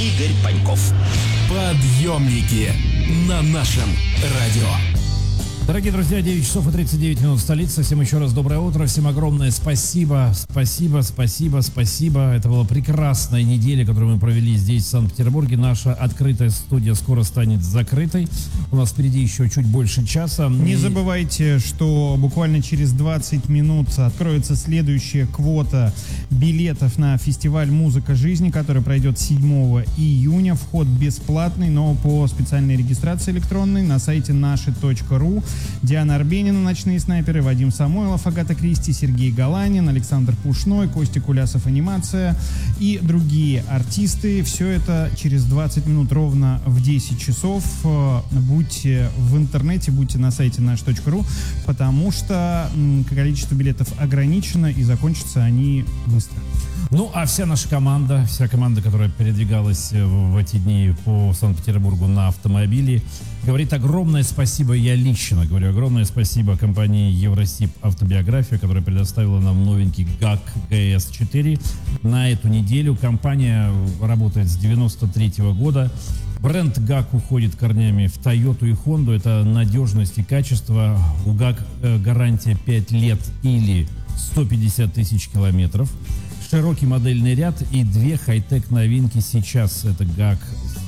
Игорь Паньков. Подъемники на нашем радио. Дорогие друзья, 9 часов и 39 минут в столице. Всем еще раз доброе утро. Всем огромное спасибо. Спасибо. Это была прекрасная неделя, которую мы провели здесь, в Санкт-Петербурге. Наша открытая студия скоро станет закрытой. У нас впереди еще чуть больше часа. Не забывайте, что буквально через 20 минут откроется следующая квота билетов на фестиваль «Музыка жизни», который пройдет 7 июня. Вход бесплатный, но по специальной регистрации электронной на сайте наши.ру. Диана Арбенина, «Ночные снайперы», Вадим Самойлов, Агата Кристи, Сергей Галанин, Александр Пушной, Костя Кулясов, «Анимация» и другие артисты. Все это через 20 минут ровно в 10 часов. Будьте в интернете, будьте на сайте наш.ру, потому что количество билетов ограничено и закончатся они быстро. Ну, а вся наша команда, которая передвигалась в эти дни по Санкт-Петербургу на автомобиле, говорит огромное спасибо, я лично говорю огромное спасибо компании Евросиб Автобиография, которая предоставила нам новенький ГАК ГС-4 на эту неделю. Компания работает с 93 года. Бренд ГАК уходит корнями в Тойоту и Хонду. Это надежность и качество. У ГАК гарантия 5 лет или 150 тысяч километров. Широкий модельный ряд и две хай-тек новинки сейчас. Это ГАК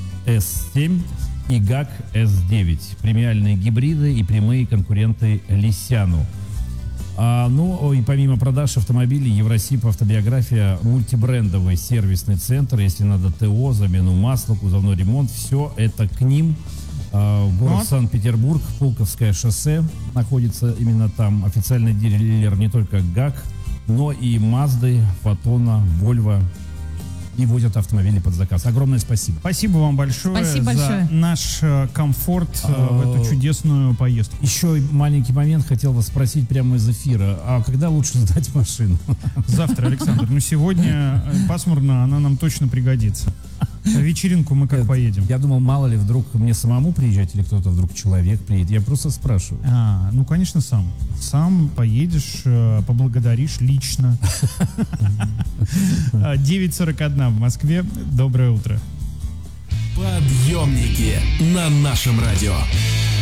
S7 и ГАК S9. Премиальные гибриды и прямые конкуренты Лисяну. Ну и помимо продаж автомобилей, Евросиб Автобиография — мультибрендовый сервисный центр. Если надо ТО, замену масла, кузовной ремонт, все это к ним. Город Санкт-Петербург, Пулковское шоссе находится именно там. Официальный дилер не только ГАК, но и Мазды, Фотона, Вольво. И возят автомобили под заказ. Огромное спасибо. Спасибо вам большое за наш комфорт в эту чудесную поездку. Еще маленький момент. Хотел вас спросить прямо из эфира. А когда лучше сдать машину? Завтра, Александр. Но сегодня пасмурно, она нам точно пригодится. На вечеринку мы как поедем? Я думал, мало ли, вдруг мне самому приезжать, или кто-то вдруг человек приедет. Я просто спрашиваю. Ну, конечно, сам. Сам поедешь, поблагодаришь лично. 9:41 в Москве. Доброе утро. Подъемники на нашем радио.